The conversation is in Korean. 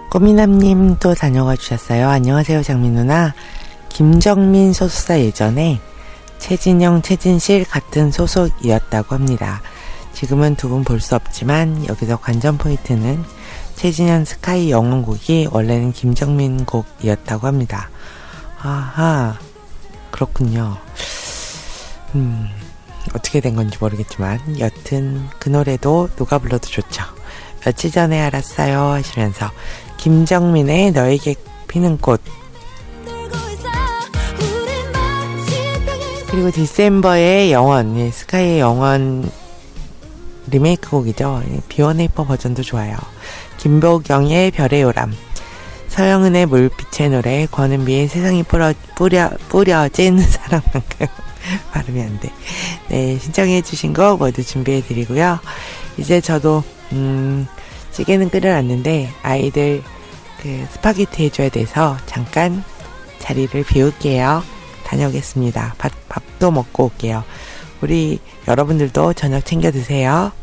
꼬미남님 또 다녀가 주셨어요. 안녕하세요, 장민 누나. 김정민 소속사 예전에 최진영, 최진실 같은 소속이었다고 합니다. 지금은 두 분 볼 수 없지만 여기서 관전 포인트는 최진현 스카이 영원곡이 원래는 김정민 곡이었다고 합니다. 아하, 그렇군요. 어떻게 된 건지 모르겠지만 여튼 그 노래도 누가 불러도 좋죠. 며칠 전에 알았어요 하시면서 김정민의 너에게 피는 꽃, 그리고 디셈버의 영원, 스카이의 영원 리메이크 곡이죠. 비원에이퍼 버전도 좋아요. 김보경의 별의 요람, 서영은의 물빛의 노래, 권은비의 세상이 뿌려진 사랑만큼 발음이 안 돼. 네, 신청해 주신 거 모두 준비해 드리고요. 이제 저도 찌개는 끓여놨는데 아이들 스파게티 해줘야 돼서 잠깐 자리를 비울게요. 다녀오겠습니다. 밥도 먹고 올게요. 우리 여러분들도 저녁 챙겨 드세요.